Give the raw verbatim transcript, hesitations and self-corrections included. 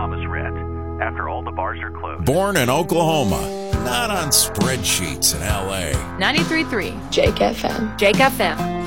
Thomas Rhett. After all the bars are closed. Born in Oklahoma, not on spreadsheets in L A. ninety-three point three Jake F M. Jake F M.